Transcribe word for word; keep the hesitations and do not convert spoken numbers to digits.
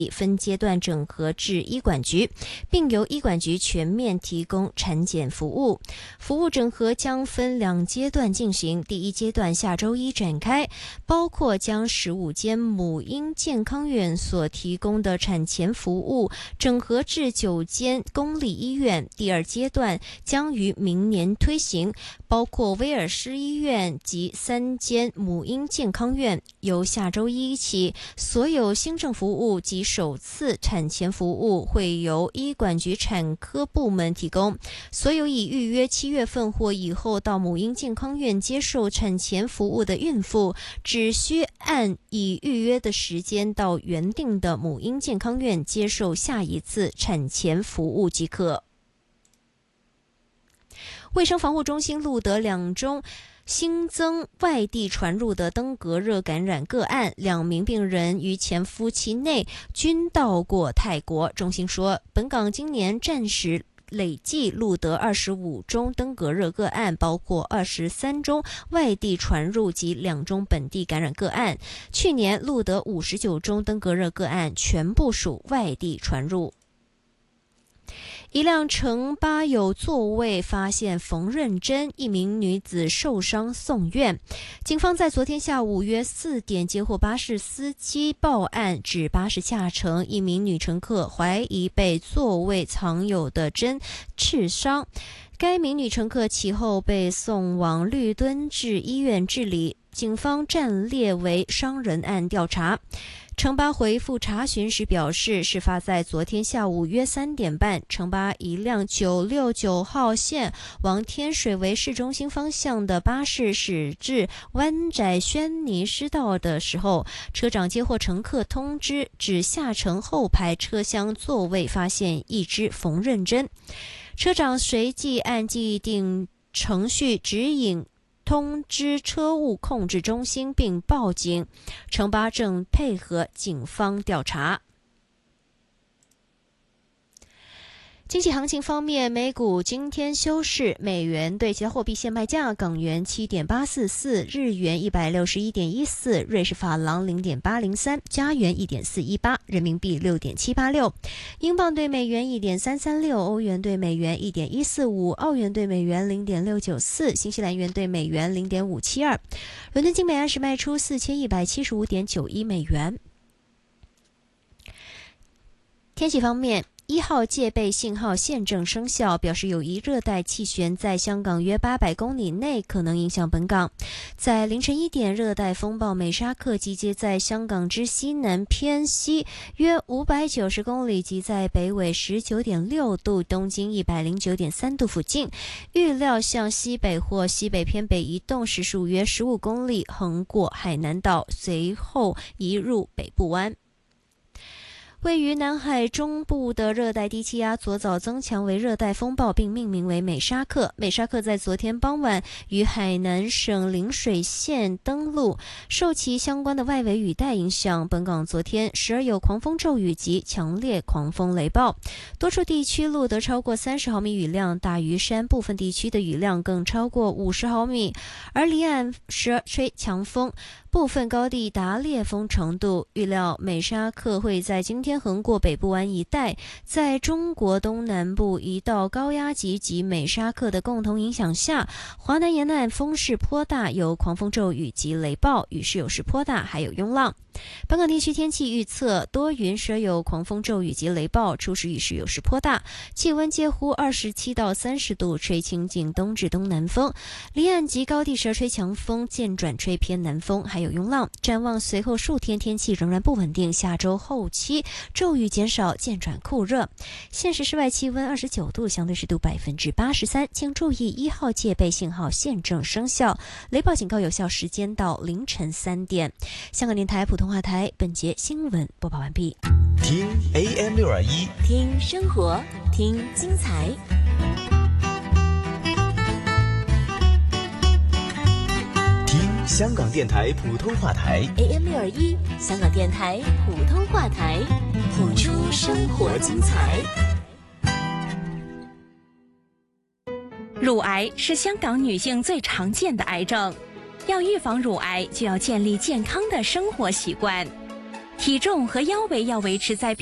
分阶段整合至医管局，并由医管局全面提供产检服务。服务整合将分两阶段进行，第一阶段下周一展开，包括将十五间母婴健康院所提供的产前服务整合至九间公立医院。第二阶段将于明年推行，包括威尔士医院及三间母婴健康院。由下周一起，所有新政服务及首次产前服务会由医管局产科部门提供。所有已预约七月份或以后到母婴健康院接受产前服务的孕妇，只需按已预约的时间到原定的母婴健康院接受下一次产前服务即可。卫生防护中心录得两宗新增外地传入的登革热感染个案，两名病人于前夫期内均到过泰国。中心说，本港今年暂时累计录得二十五宗登革热个案，包括二十三宗外地传入及两宗本地感染个案。去年录得五十九宗登革热个案，全部属外地传入。一辆城巴有座位发现缝纫针，一名女子受伤送院。警方在昨天下午约四点接获巴士司机报案，指巴士下乘一名女乘客怀疑被座位藏有的针刺伤，该名女乘客其后被送往绿敦治医院治理，警方暂列为伤人案调查。城巴回复查询时表示，事发在昨天下午约三点半，城巴一辆九六九号线往天水围市中心方向的巴士驶至湾仔轩尼诗道的时候，车长接获乘客通知，指下乘后排车厢座位发现一支缝纫针。车长随即按既定程序指引通知车务控制中心并报警，城巴正配合警方调查。经济行情方面，美股今天休市，美元对其他货币现卖价：港元 七点八四四， 日元 一百六十一点一四， 瑞士法郎 零点八零三， 加元 一点四一八， 人民币 六点七八六， 英镑对美元 一点三三六， 欧元对美元 一点一四五， 澳元对美元 零点六九四， 新西兰元对美元 零点五七二。 伦敦金每安士卖出 四千一百七十五点九一美元。天气方面，一号戒备信号现正生效，表示有一热带气旋在香港约八百公里内可能影响本港。在凌晨一点，热带风暴美沙克集结在香港之西南偏西约五百九十公里，即在北纬 十九点六度、东经 一百零九点三度附近，预料向西北或西北偏北移动，时速约十五公里，横过海南岛，随后移入北部湾。位于南海中部的热带低气压昨早增强为热带风暴，并命名为美沙克。美沙克在昨天傍晚于海南省陵水县登陆，受其相关的外围雨带影响，本港昨天时而有狂风骤雨及强烈狂风雷暴，多处地区录得超过三十毫米雨量，大屿山部分地区的雨量更超过五十毫米，而离岸时而吹强风，部分高地达烈风程度。预料美沙克会在今天横过北部湾一带，在中国东南部一道高压脊及美沙克的共同影响下，华南沿岸风势颇大，有狂风骤雨及雷暴，雨势有时颇大，还有涌浪。本港地区天气预测，多云，时有狂风骤雨及雷暴，初时雨势有时颇大，气温介乎二十七到三十度，吹清劲东至东南风，离岸及高地时而吹强风，渐转吹偏南风，还有涌浪。展望随后数天天气仍然不稳定，下周后期骤雨减少，渐转酷热。现时室外气温二十九度，相对湿度百分之八十三。请注意一号戒备信号现正生效，雷暴警告有效时间到凌晨三点。香港电台普通话台本节新闻播报完毕。 听 A M 六二一， 听生活，听精彩。 听香港电台普通话台 A M 六二一，香港电台普通话台，谱出生活精彩。 乳癌是香港女性最常见的癌症，要预防乳癌，就要建立健康的生活习惯。 体重和腰围要维持在